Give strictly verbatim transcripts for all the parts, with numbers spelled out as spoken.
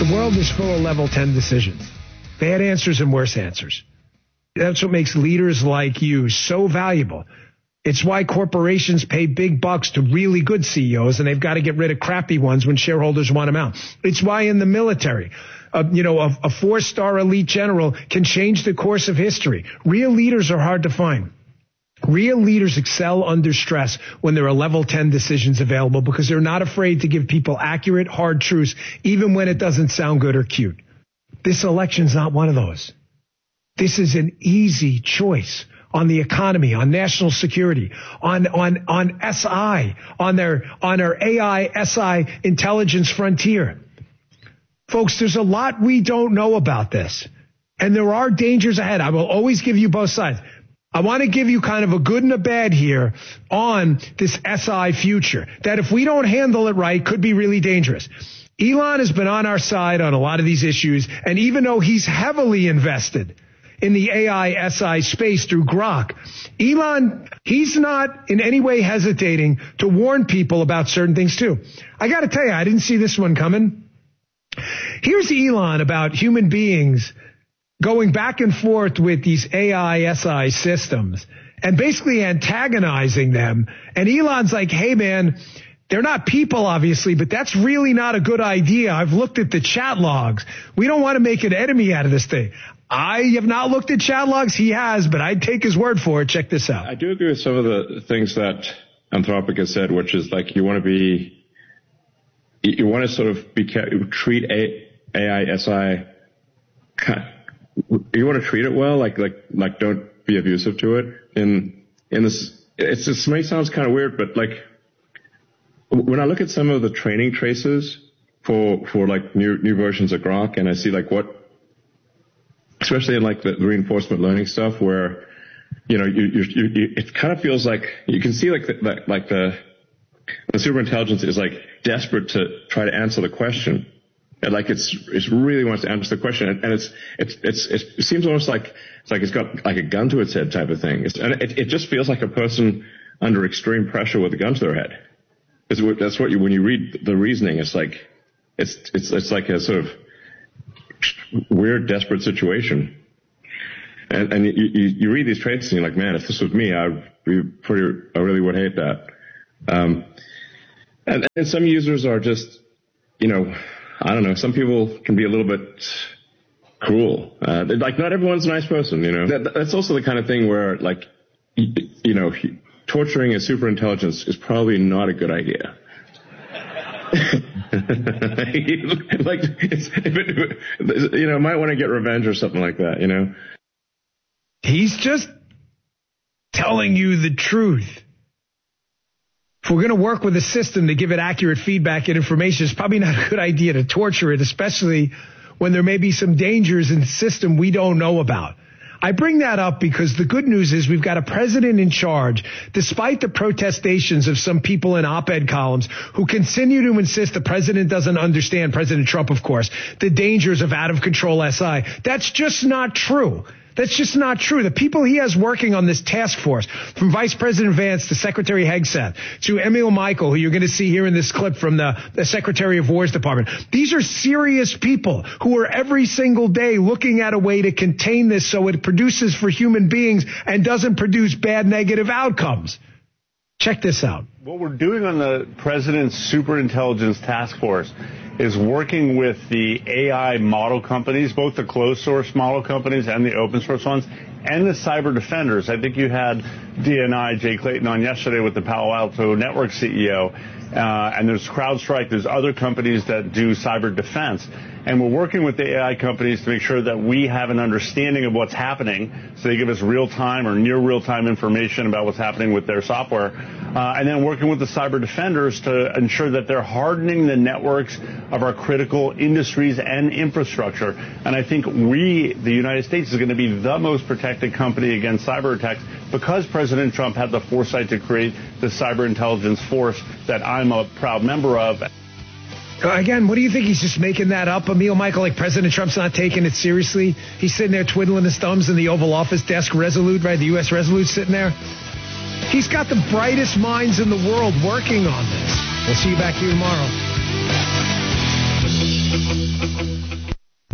The world is full of level ten decisions. Bad answers and worse answers. That's what makes leaders like you so valuable. It's why corporations pay big bucks to really good C E Os, and they've got to get rid of crappy ones when shareholders want them out. It's why in the military, uh, you know, a, a four-star elite general can change the course of history. Real leaders are hard to find. Real leaders excel under stress when there are level ten decisions available because they're not afraid to give people accurate, hard truths, even when it doesn't sound good or cute. This election's not one of those. This is an easy choice on the economy, on national security, on, on, on S I, on their, on our A I, S I intelligence frontier. Folks, there's a lot we don't know about this. And there are dangers ahead. I will always give you both sides. I want to give you kind of a good and a bad here on this S I future, that if we don't handle it right, could be really dangerous. Elon has been on our side on a lot of these issues, and even though he's heavily invested in the A I S I space through Grok, Elon, he's not in any way hesitating to warn people about certain things too. I got to tell you, I didn't see this one coming. Here's Elon about human beings going back and forth with these A I S I systems and basically antagonizing them. And Elon's like, hey man, they're not people, obviously, but that's really not a good idea. I've looked at the chat logs. We don't want to make an enemy out of this thing. I have not looked at chat logs. He has, but I'd take his word for it. Check this out. I do agree with some of the things that Anthropic has said, which is like you want to be, you want to sort of be, treat A I, S I, you want to treat it well, like, like, like don't be abusive to it. In, in this, it's, this may sound kind of weird, but like, when I look at some of the training traces for, for like new, new versions of Grok, and I see like what, especially in like the reinforcement learning stuff where, you know, you, you, you, it kind of feels like you can see like the, like the, the superintelligence is like desperate to try to answer the question. And like it's, it really wants to answer the question. And, and it's, it's, it's, it's, it seems almost like, it's like it's got like a gun to its head type of thing. It's, and it, it just feels like a person under extreme pressure with a gun to their head. It's, that's what you, when you read the reasoning, it's like, it's, it's, it's like a sort of weird, desperate situation. And, and you, you, you read these traits and you're like, man, if this was me, I'd be pretty, I really would hate that. Um, and, and some users are just, you know, I don't know, some people can be a little bit cruel. Uh, like not everyone's a nice person, you know. That, that's also the kind of thing where like, you, you know, torturing a superintelligence is probably not a good idea. like, it's, if it, you know, might want to get revenge or something like that, you know. He's just telling you the truth. If we're going to work with a system to give it accurate feedback and information, it's probably not a good idea to torture it, especially when there may be some dangers in the system we don't know about. I bring that up because the good news is we've got a president in charge, despite the protestations of some people in op-ed columns who continue to insist the president doesn't understand, President Trump, of course, the dangers of out-of-control S I. That's just not true. That's just not true. The people he has working on this task force, from Vice President Vance to Secretary Hegseth to Emil Michael, who you're going to see here in this clip from the, the Secretary of War's Department. These are serious people who are every single day looking at a way to contain this so it produces for human beings and doesn't produce bad negative outcomes. Check this out. What we're doing on the President's Superintelligence Task Force is working with the A I model companies, both the closed source model companies and the open source ones, and the cyber defenders. I think you had D N I, Jay Clayton, on yesterday with the Palo Alto Network C E O. Uh, and there's CrowdStrike, there's other companies that do cyber defense. And we're working with the A I companies to make sure that we have an understanding of what's happening, so they give us real-time or near real-time information about what's happening with their software. Uh, and then working with the cyber defenders to ensure that they're hardening the networks of our critical industries and infrastructure. And I think we, the United States, is going to be the most protected company against cyber attacks because President Trump had the foresight to create the cyber intelligence force that I'm a proud member of. Again, what do you think? He's just making that up, Emil Michael, like President Trump's not taking it seriously? He's sitting there twiddling his thumbs in the Oval Office desk, Resolute, right? The U S Resolute sitting there. He's got the brightest minds in the world working on this. We'll see you back here tomorrow.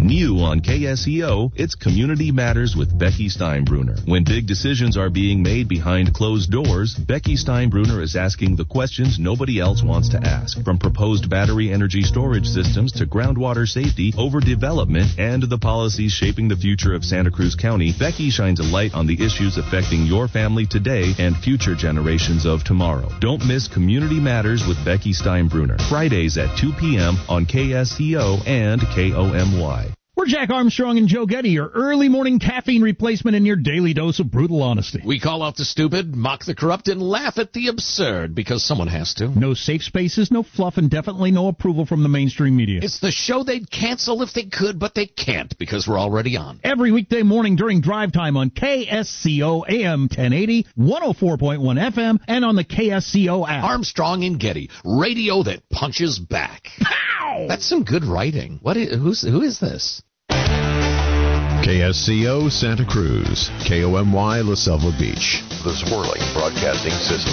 New on K S E O, it's Community Matters with Becky Steinbruner. When big decisions are being made behind closed doors, Becky Steinbruner is asking the questions nobody else wants to ask. From proposed battery energy storage systems to groundwater safety, overdevelopment, and the policies shaping the future of Santa Cruz County, Becky shines a light on the issues affecting your family today and future generations of tomorrow. Don't miss Community Matters with Becky Steinbruner, Fridays at two p.m. on K S E O and K O M Y. We're Jack Armstrong and Joe Getty, your early morning caffeine replacement and your daily dose of brutal honesty. We call out the stupid, mock the corrupt, and laugh at the absurd, because someone has to. No safe spaces, no fluff, and definitely no approval from the mainstream media. It's the show they'd cancel if they could, but they can't, because we're already on. Every weekday morning during drive time on K S C O A M ten eighty, one oh four point one F M, and on the K S C O app. Armstrong and Getty, radio that punches back. Pow! That's some good writing. What is, who's, who is this? K S C O Santa Cruz, K O M Y La Selva Beach, the Swirling Broadcasting System.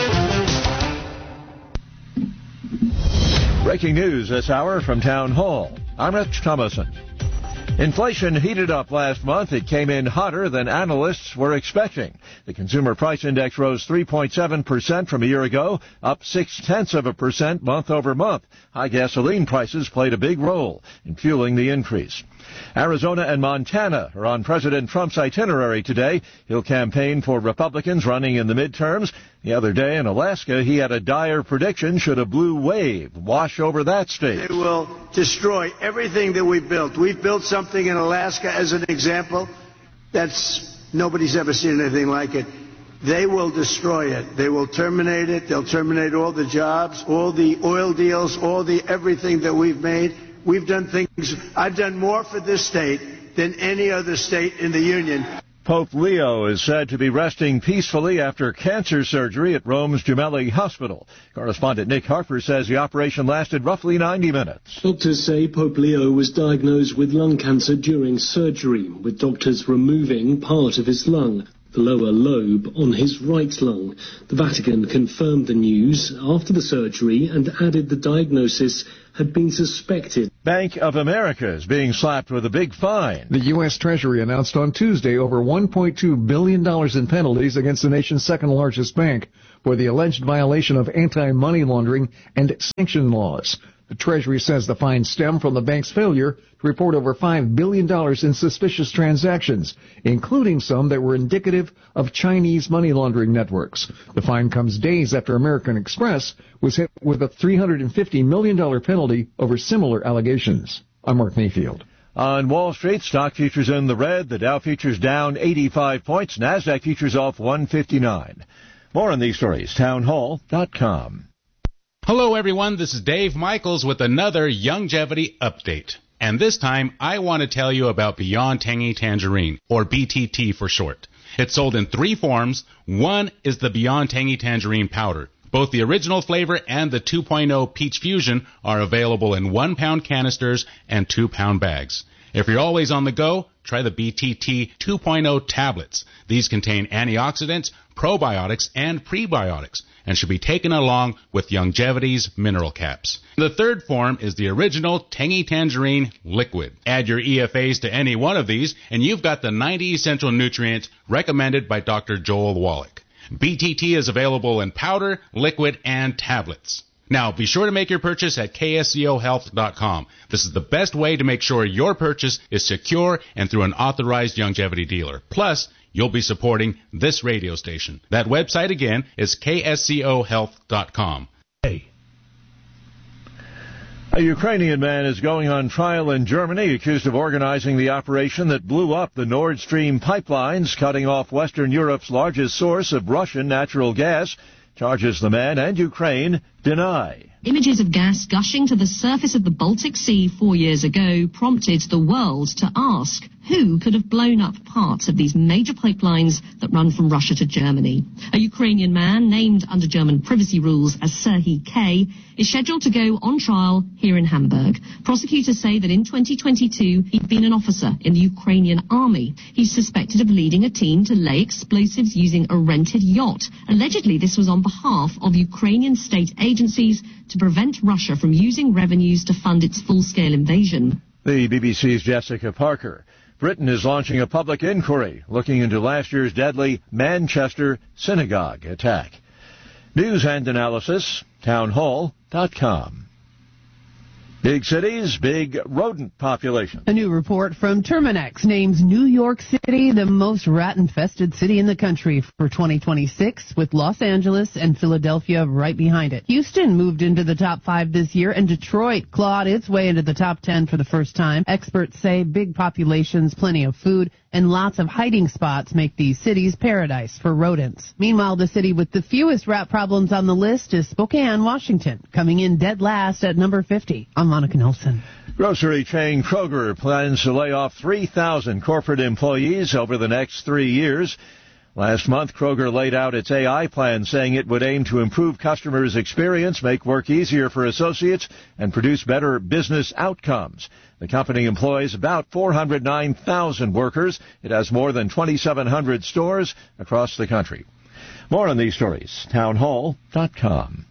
Breaking news this hour from Town Hall. I'm Rich Thomason. Inflation heated up last month. It came in hotter than analysts were expecting. The Consumer Price Index rose three point seven percent from a year ago, up six-tenths of a percent month over month. High gasoline prices played a big role in fueling the increase. Arizona and Montana are on President Trump's itinerary today. He'll campaign for Republicans running in the midterms. The other day in Alaska, he had a dire prediction should a blue wave wash over that state. They will destroy everything that we've built. We've built something in Alaska, as an example, that's nobody's ever seen anything like it. They will destroy it. They will terminate it. They'll terminate all the jobs, all the oil deals, all the everything that we've made. We've done things. I've done more for this state than any other state in the Union. Pope Leo is said to be resting peacefully after cancer surgery at Rome's Gemelli Hospital. Correspondent Nick Harper says the operation lasted roughly ninety minutes. Doctors say Pope Leo was diagnosed with lung cancer during surgery, with doctors removing part of his lung, the lower lobe on his right lung. The Vatican confirmed the news after the surgery and added the diagnosis had been suspected. Bank of America is being slapped with a big fine. The U S. Treasury announced on Tuesday over one point two billion dollars in penalties against the nation's second largest bank for the alleged violation of anti-money laundering and sanction laws. The Treasury says the fines stem from the bank's failure to report over five billion dollars in suspicious transactions, including some that were indicative of Chinese money laundering networks. The fine comes days after American Express was hit with a three hundred fifty million dollars penalty over similar allegations. I'm Mark Mayfield. On Wall Street, stock futures in the red. The Dow futures down eighty-five points. NASDAQ futures off one fifty-nine. More on these stories, town hall dot com. Hello, everyone. This is Dave Michaels with another Youngevity update. And this time, I want to tell you about Beyond Tangy Tangerine, or B T T for short. It's sold in three forms. One is the Beyond Tangy Tangerine powder. Both the original flavor and the two point oh Peach Fusion are available in one-pound canisters and two-pound bags. If you're always on the go, try the B T T two point oh tablets. These contain antioxidants, probiotics, and prebiotics, and should be taken along with Youngevity's mineral caps. The third form is the original Tangy Tangerine liquid. Add your E F As to any one of these, and you've got the ninety essential nutrients recommended by Doctor Joel Wallach. B T T is available in powder, liquid, and tablets. Now, be sure to make your purchase at K S C O health dot com. This is the best way to make sure your purchase is secure and through an authorized Youngevity dealer. Plus, you'll be supporting this radio station. That website again is K S C O health dot com. Hey. A Ukrainian man is going on trial in Germany, accused of organizing the operation that blew up the Nord Stream pipelines, cutting off Western Europe's largest source of Russian natural gas. Charges the man and Ukraine deny. Images of gas gushing to the surface of the Baltic Sea four years ago prompted the world to ask who could have blown up parts of these major pipelines that run from Russia to Germany. A Ukrainian man named under German privacy rules as Serhiy K is scheduled to go on trial here in Hamburg. Prosecutors say that in twenty twenty-two he'd been an officer in the Ukrainian army. He's suspected of leading a team to lay explosives using a rented yacht. Allegedly, this was on behalf of Ukrainian state agencies to prevent Russia from using revenues to fund its full-scale invasion. The B B C's Jessica Parker. Britain is launching a public inquiry looking into last year's deadly Manchester synagogue attack. News and analysis, townhall dot com. Big cities, big rodent population. A new report from Terminex names New York City the most rat-infested city in the country for twenty twenty-six, with Los Angeles and Philadelphia right behind it. Houston moved into the top five this year, and Detroit clawed its way into the top ten for the first time. Experts say big populations, plenty of food, and lots of hiding spots make these cities paradise for rodents. Meanwhile, the city with the fewest rat problems on the list is Spokane, Washington, coming in dead last at number fifty. I'm Monica Nelson. Grocery chain Kroger plans to lay off three thousand corporate employees over the next three years. Last month, Kroger laid out its A I plan, saying it would aim to improve customers' experience, make work easier for associates, and produce better business outcomes. The company employs about four hundred nine thousand workers. It has more than twenty-seven hundred stores across the country. More on these stories, townhall dot com.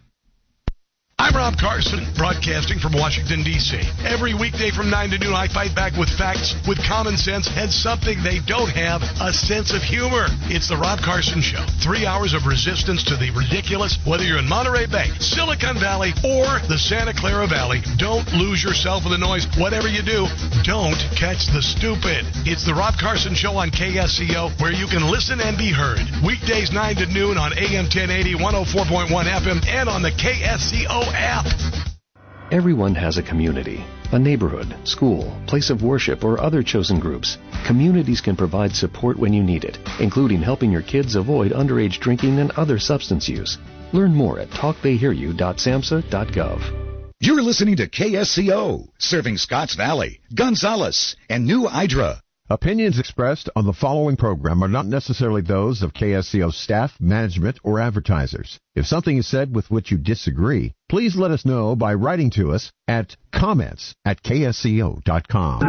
I'm Rob Carson, broadcasting from Washington, D C Every weekday from nine to noon, I fight back with facts, with common sense, and something they don't have, a sense of humor. It's the Rob Carson Show. Three hours of resistance to the ridiculous, whether you're in Monterey Bay, Silicon Valley, or the Santa Clara Valley. Don't lose yourself in the noise. Whatever you do, don't catch the stupid. It's the Rob Carson Show on K S C O, where you can listen and be heard. Weekdays nine to noon on A M ten eighty, one oh four point one F M, and on the K S C O app. Everyone has a community, a neighborhood, school, place of worship, or other chosen groups. Communities can provide support when you need it, including helping your kids avoid underage drinking and other substance use. Learn more at talk they hear you dot samhsa dot gov. You're listening to K S C O, serving Scotts Valley, Gonzales, and New Idra. Opinions expressed on the following program are not necessarily those of K S C O staff, management, or advertisers. If something is said with which you disagree, please let us know by writing to us at comments at K S C O dot com.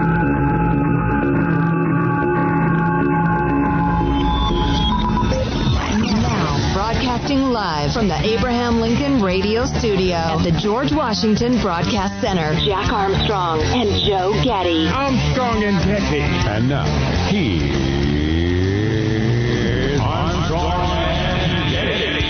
Broadcasting live from the Abraham Lincoln Radio Studio at the George Washington Broadcast Center. Jack Armstrong and Joe Getty. Armstrong and Getty. And now, here's Armstrong and Getty.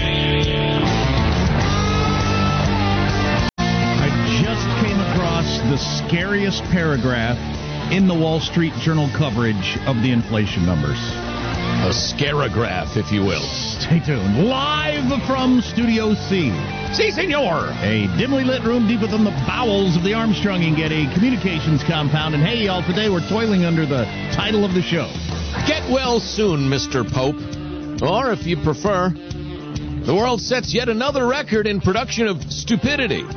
I just came across the scariest paragraph in the Wall Street Journal coverage of the inflation numbers. A scarograph, if you will. Stay tuned. Live from Studio C. Si, senor. A dimly lit room deep within the bowels of the Armstrong and Getty Communications compound. And hey, y'all, today we're toiling under the title of the show. Get well soon, Mister Pope. Or, if you prefer, the world sets yet another record in production of stupidity.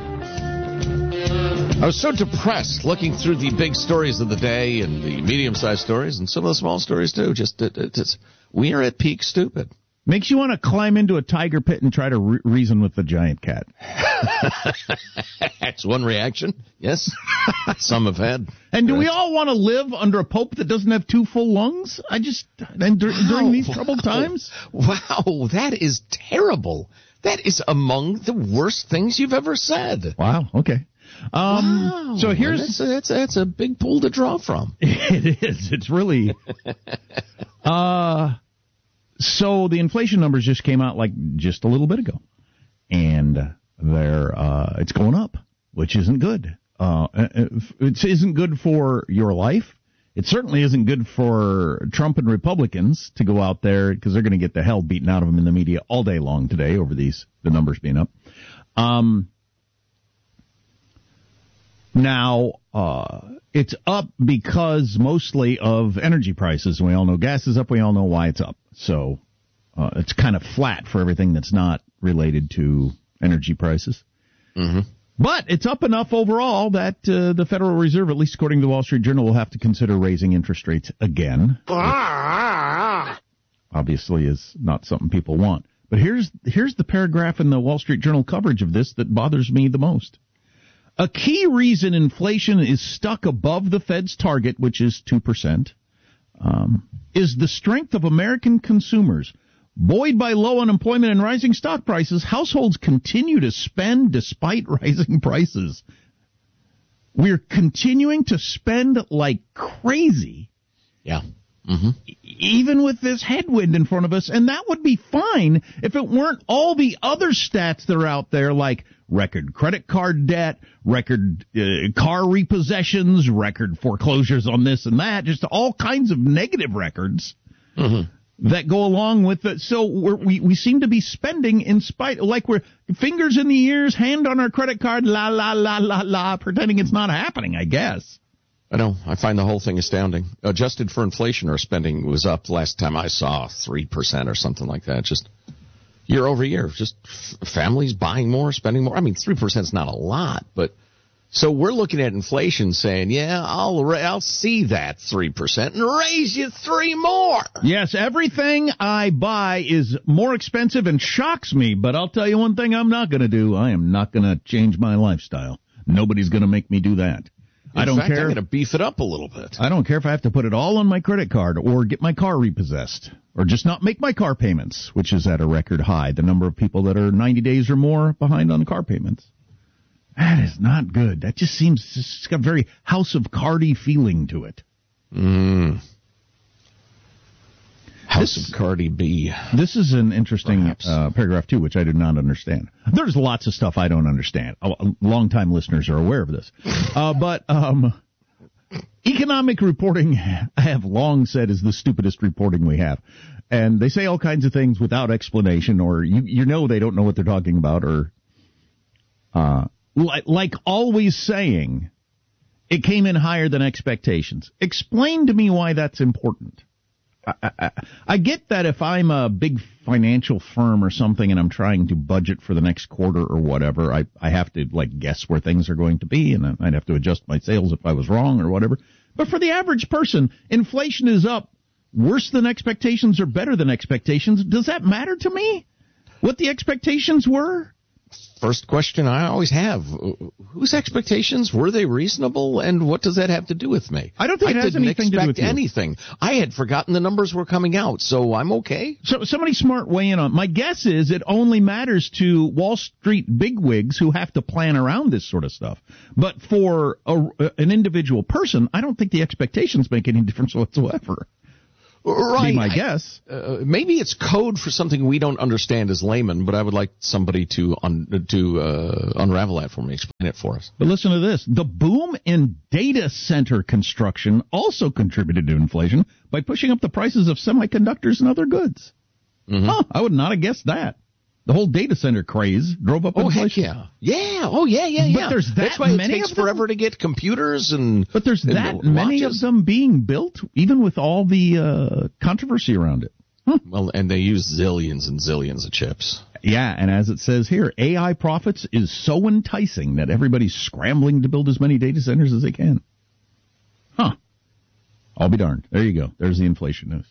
I was so depressed looking through the big stories of the day and the medium-sized stories and some of the small stories, too. Just, it, it, it's, we are at peak stupid. Makes you want to climb into a tiger pit and try to re- reason with the giant cat. That's one reaction. Yes. Some have had. And do we all want to live under a pope that doesn't have two full lungs? I just, and dur- wow. during these troubled wow. times? Wow, that is terrible. That is among the worst things you've ever said. Wow, okay. Um, wow. So here's that's a, that's, a, that's a big pool to draw from. It is. It's really. uh, so the inflation numbers just came out like just a little bit ago, and they're uh, it's going up, which isn't good. Uh, it isn't good for your life. It certainly isn't good for Trump and Republicans to go out there because they're going to get the hell beaten out of them in the media all day long today over these the numbers being up. Um. Now, uh, it's up because mostly of energy prices. We all know gas is up. We all know why it's up. So uh, it's kind of flat for everything that's not related to energy prices. Mm-hmm. But it's up enough overall that uh, the Federal Reserve, at least according to the Wall Street Journal, will have to consider raising interest rates again. Obviously is not something people want. But here's here's the paragraph in the Wall Street Journal coverage of this that bothers me the most. A key reason inflation is stuck above the Fed's target, which is two percent, um, is the strength of American consumers. Buoyed by low unemployment and rising stock prices, households continue to spend despite rising prices. We're continuing to spend like crazy. Yeah. Mm-hmm. Even with this headwind in front of us, and that would be fine if it weren't all the other stats that are out there, like record credit card debt, record uh, car repossessions, record foreclosures on this and that, just all kinds of negative records mm-hmm. that go along with it. So we're, we we seem to be spending in spite, like we're fingers in the ears, hand on our credit card, la la la la la, pretending it's not happening, I guess. I know. I find the whole thing astounding. Adjusted for inflation, our spending was up last time I saw three percent or something like that. Just year over year. Just f- families buying more, spending more. I mean, three percent is not a lot, but so we're looking at inflation saying, yeah, I'll ra- I'll see that three percent and raise you three more. Yes, everything I buy is more expensive and shocks me, but I'll tell you one thing I'm not going to do. I am not going to change my lifestyle. Nobody's going to make me do that. In I don't fact, care. I'm going to beef it up a little bit. I don't care if I have to put it all on my credit card or get my car repossessed or just not make my car payments, which is at a record high, the number of people that are ninety days or more behind on car payments. That is not good. That just seems, it's got a very House of Cardi feeling to it. Mm. House this, of Cardi B. This is an interesting uh, paragraph, too, which I do not understand. There's lots of stuff I don't understand. Oh, long-time listeners are aware of this. Uh, but um, economic reporting, I have long said, is the stupidest reporting we have. And they say all kinds of things without explanation, or you, you know they don't know what they're talking about, or uh, li- like always saying, it came in higher than expectations. Explain to me why that's important. I, I, I get that if I'm a big financial firm or something and I'm trying to budget for the next quarter or whatever, I, I have to like guess where things are going to be, and I'd have to adjust my sales if I was wrong or whatever. But for the average person, inflation is up worse than expectations or better than expectations. Does that matter to me? What the expectations were? First question I always have, whose expectations, were they reasonable, and what does that have to do with me? I don't think it I has anything to do with you. I didn't expect anything. I had forgotten the numbers were coming out, so I'm okay. So somebody smart weigh in on. My guess is it only matters to Wall Street bigwigs who have to plan around this sort of stuff. But for a, an individual person, I don't think the expectations make any difference whatsoever. Right. Be my guess. I, uh, maybe it's code for something we don't understand as laymen, but I would like somebody to un, to uh, unravel that for me, explain it for us. But listen to this. The boom in data center construction also contributed to inflation by pushing up the prices of semiconductors and other goods. Mm-hmm. Huh, I would not have guessed that. The whole data center craze drove up oh, inflation. Heck yeah. Yeah. Oh, yeah, yeah, yeah. But there's that That's why many it takes of them? forever to get computers and But there's and that watches. many of them being built, even with all the uh, controversy around it. Huh. Well, and they use zillions and zillions of chips. Yeah, and as it says here, A I profits is so enticing that everybody's scrambling to build as many data centers as they can. Huh. I'll be darned. There you go. There's the inflation news.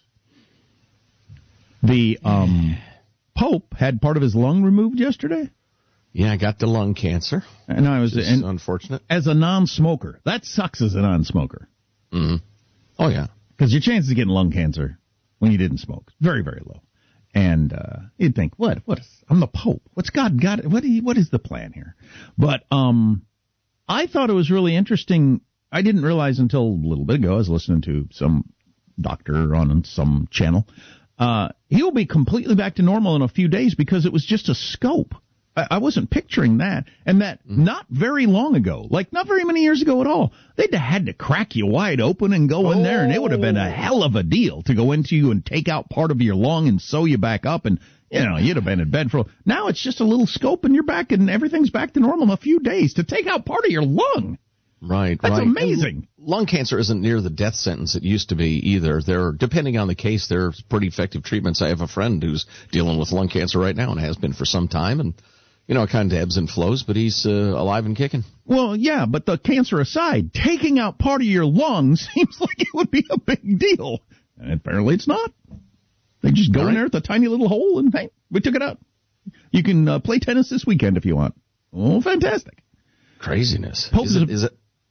The, um... Pope had part of his lung removed yesterday. Yeah, I got the lung cancer. And I was and unfortunate. As a non-smoker, that sucks as a non-smoker. Mm-hmm. Oh yeah, because your chances of getting lung cancer when you didn't smoke very, very low. And uh, you'd think, what? What? Is, I'm the Pope. What's God got? What? He, what is the plan here? But um, I thought it was really interesting. I didn't realize until a little bit ago. I was listening to some doctor on some channel. Uh, he'll be completely back to normal in a few days because it was just a scope. I, I wasn't picturing that. And that mm-hmm. not very long ago, like not very many years ago at all, they'd have had to crack you wide open and go in oh. there, and it would have been a hell of a deal to go into you and take out part of your lung and sew you back up, and, you know, you'd have been in bed for... Now it's just a little scope and you're back and everything's back to normal in a few days to take out part of your lung. Right, That's right. amazing. And lung cancer isn't near the death sentence it used to be either. There, depending on the case, there's pretty effective treatments. I have a friend who's dealing with lung cancer right now and has been for some time, and you know, it kind of ebbs and flows, but he's uh, alive and kicking. Well, yeah, but the cancer aside, taking out part of your lung seems like it would be a big deal, and apparently it's not. They just go right in there with a tiny little hole and hey, we took it out. You can uh, play tennis this weekend if you want. Oh, fantastic. Craziness. Pope is, it, is it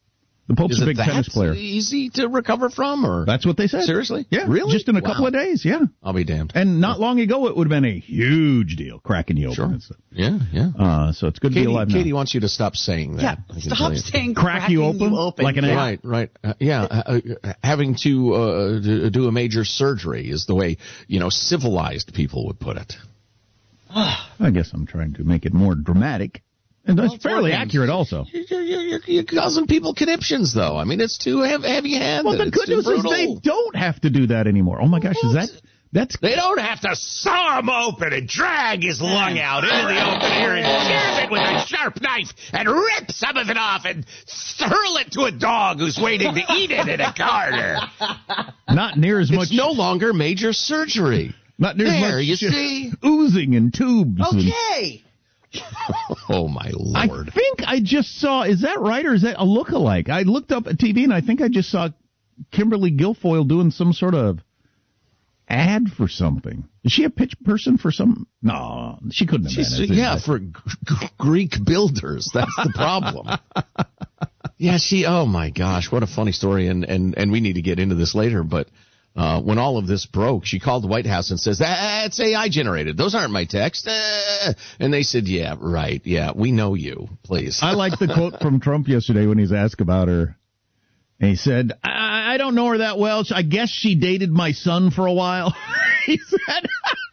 The Pope's Is a big it that tennis player. easy to recover from, or that's what they said. Seriously? Yeah, really? Just in a Wow. couple of days. Yeah, I'll be damned. And not long ago, it would have been a huge deal, cracking you open. Sure. And stuff. Yeah, yeah. Uh, so it's good Katie, to be alive Katie now. wants you to stop saying that. Yeah, I can stop tell you. saying Crack cracking you open? Like an egg? Right, right. Uh, yeah, uh, uh, having to uh, do do a major surgery is the way, you know, civilized people would put it. I guess I'm trying to make it more dramatic. And that's Well, fairly working. accurate also. You're, you're, you're, you're causing people conniptions, though. I mean, it's too heavy-handed. Well, the It's good too news is brutal. they don't have to do that anymore. Oh, my gosh, is that... That's They don't have to saw him open and drag his lung out into the open air and shears it with a sharp knife and rip some of it off and hurl it to a dog who's waiting to eat it in a corner. not near as It's much... no longer major surgery. Not near as There, much you see? oozing and tubes. and- Okay. Oh, my I Lord. think I just saw, is that right, or is that a lookalike? I looked up at T V, and I think I just saw Kimberly Guilfoyle doing some sort of ad for something. Is she a pitch person for some? No, she couldn't have She's, been. yeah, for g- g- Greek builders. That's the problem. Yeah, she, oh, my gosh, what a funny story, and, and, and we need to get into this later, but... Uh, when all of this broke, she called the White House and says, that's A I generated. Those aren't my texts. Uh, and they said, yeah, right. Yeah, we know you. Please. I like the quote from Trump yesterday when he's asked about her. And he said, I, I don't know her that well. I guess she dated my son for a while. He said,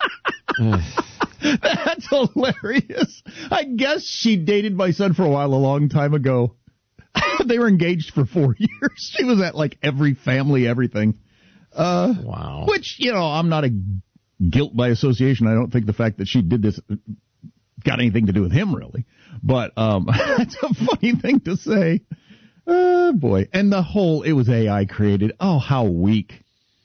that's hilarious. I guess she dated my son for a while a long time ago. They were engaged for four years. She was at like every family, everything. Uh, wow. Which, you know, I'm not a guilt by association. I don't think the fact that she did this got anything to do with him, really. But um, that's a funny thing to say. Oh, boy. And the whole, it was A I created. Oh, how weak.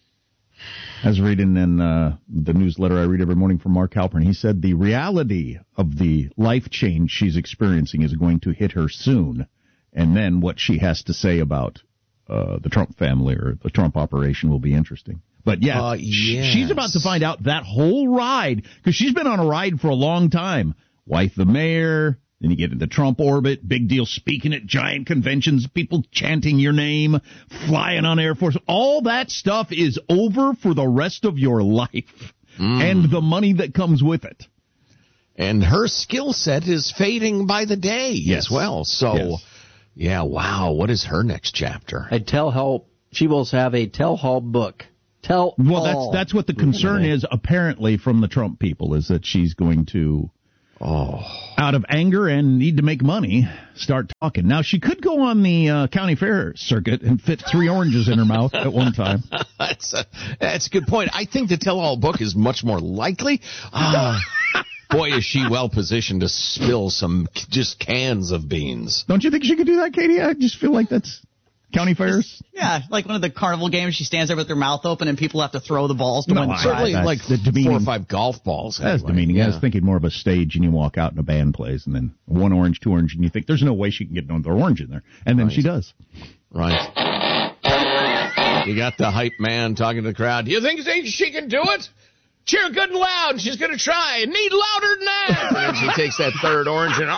I was reading in uh, the newsletter I read every morning from Mark Halpern. He said the reality of the life change she's experiencing is going to hit her soon. And then what she has to say about Uh, the Trump family or the Trump operation will be interesting. But yeah, Uh, sh- yes. she's about to find out that whole ride, because she's been on a ride for a long time. Wife the mayor, then you get into Trump orbit, big deal speaking at giant conventions, people chanting your name, flying on Air Force. All that stuff is over for the rest of your life Mm. and the money that comes with it. And her skill set is fading by the day Yes. as well. So, Yes. yeah, wow, what is her next chapter? A tell-all. She will have a tell-all book. Tell Well, that's that's what the concern is, apparently, from the Trump people, is that she's going to, oh, out of anger and need to make money, start talking. Now, she could go on the uh, county fair circuit and fit three oranges in her mouth at one time. that's, a, that's a good point. I think the tell-all book is much more likely. Ah, boy, is she well positioned to spill some just cans of beans. Don't you think she could do that, Katie? I just feel like that's county fairs. Yeah, like one of the carnival games. She stands there with her mouth open, and people have to throw the balls to No, win the I- prize. Certainly that's like the demeaning- four or five golf balls. That's anyway. demeaning. I was Yeah. thinking more of a stage, and you walk out and a band plays, and then one orange, two orange, and you think there's no way she can get another orange in there. And then Right. she does. Right. You got the hype man talking to the crowd. Do you think she can do it? Cheer good and loud. She's going to try. Need louder than that. And then she takes that third orange and...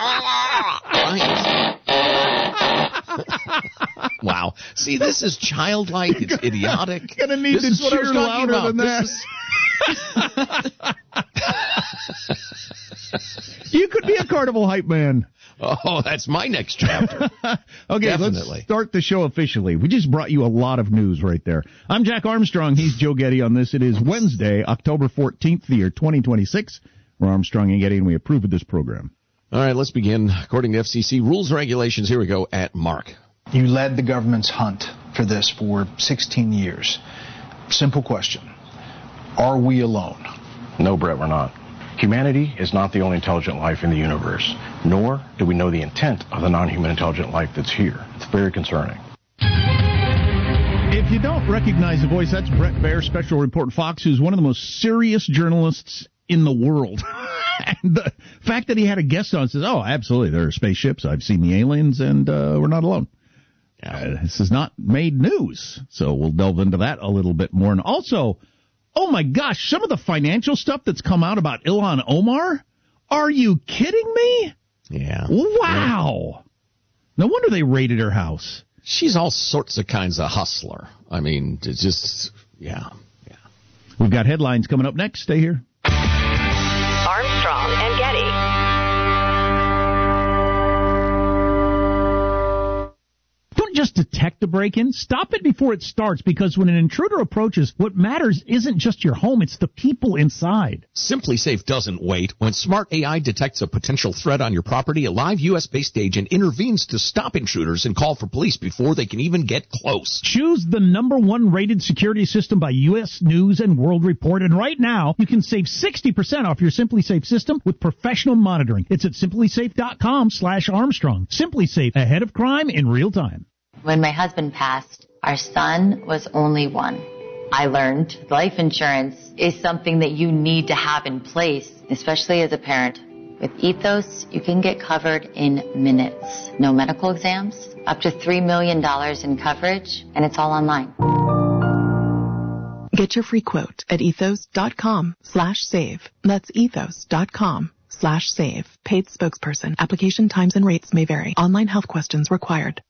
Wow. See, this is childlike. It's idiotic. Gonna need this to is what I cheer was talking louder about. than This that. You could be a carnival hype man. Oh, that's my next chapter. Okay, Definitely. let's start the show officially. We just brought you a lot of news right there. I'm Jack Armstrong. He's Joe Getty on this. It is Wednesday, October fourteenth, the year twenty twenty-six. We're Armstrong and Getty, and we approve of this program. All right, let's begin. According to F C C rules and regulations, here we go at Mark. You led the government's hunt for this for sixteen years. Simple question. Are we alone? No, Brett, we're not. Humanity is not the only intelligent life in the universe, nor do we know the intent of the non-human intelligent life that's here. It's very concerning. If you don't recognize the voice, that's Brett Baer, Special Report Fox, who's one of the most serious journalists in the world. And the fact that he had a guest on says, oh, absolutely, there are spaceships, I've seen the aliens, and uh, we're not alone. Uh, this has not made news, so we'll delve into that a little bit more. And also, oh my gosh, some of the financial stuff that's come out about Ilhan Omar? Are you kidding me? Yeah. Wow. No wonder they raided her house. She's all sorts of kinds of hustler. I mean, it's just, yeah, yeah. We've got headlines coming up next. Stay here. Armstrong and Getty. Don't just detect a break-in. Stop it before it starts, because when an intruder approaches, what matters isn't just your home, it's the people inside. SimpliSafe doesn't wait. When smart A I detects a potential threat on your property, a live U S-based agent intervenes to stop intruders and call for police before they can even get close. Choose the number one rated security system by U S News and World Report, and right now you can save sixty percent off your SimpliSafe system with professional monitoring. It's at simplisafe.com slash Armstrong. SimpliSafe, ahead of crime in real time. When my husband passed, our son was only one. I learned life insurance is something that you need to have in place, especially as a parent. With Ethos, you can get covered in minutes. No medical exams, up to three million dollars in coverage, and it's all online. Get your free quote at ethos.com slash save. That's ethos.com slash save. Paid spokesperson. Application times and rates may vary. Online health questions required.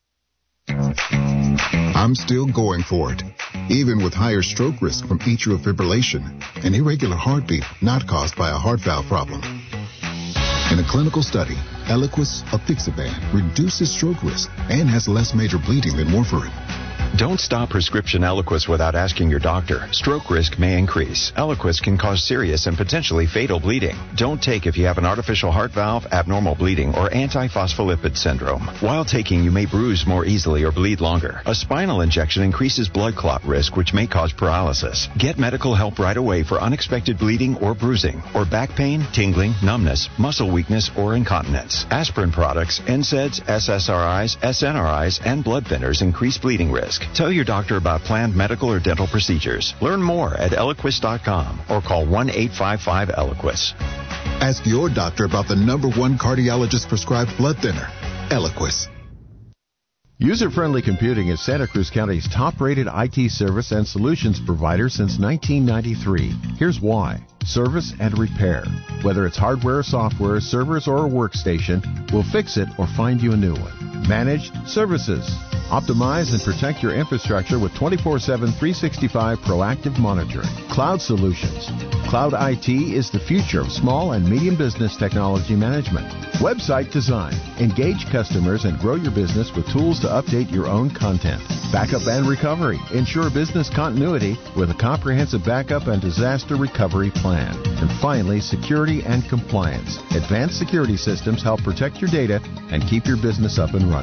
I'm still going for it, even with higher stroke risk from atrial fibrillation, an irregular heartbeat not caused by a heart valve problem. In a clinical study, Eliquis apixaban reduces stroke risk and has less major bleeding than warfarin. Don't stop prescription Eliquis without asking your doctor. Stroke risk may increase. Eliquis can cause serious and potentially fatal bleeding. Don't take if you have an artificial heart valve, abnormal bleeding, or antiphospholipid syndrome. While taking, you may bruise more easily or bleed longer. A spinal injection increases blood clot risk, which may cause paralysis. Get medical help right away for unexpected bleeding or bruising, or back pain, tingling, numbness, muscle weakness, or incontinence. Aspirin products, N SAIDs, S S R Is, S N R Is, and blood thinners increase bleeding risk. Tell your doctor about planned medical or dental procedures. Learn more at Eliquis dot com or call one eight five five Eliquis. Ask your doctor about the number one cardiologist prescribed blood thinner, Eliquis. User-Friendly Computing is Santa Cruz County's top-rated I T service and solutions provider since nineteen ninety-three. Here's why. Service and repair. Whether it's hardware or software, servers or a workstation, we'll fix it or find you a new one. Managed services. Optimize and protect your infrastructure with twenty-four seven, three sixty-five proactive monitoring. Cloud solutions. Cloud I T is the future of small and medium business technology management. Website design. Engage customers and grow your business with tools to update your own content. Backup and recovery. Ensure business continuity with a comprehensive backup and disaster recovery plan. And finally, security and compliance. Advanced security systems help protect your data and keep your business up and running.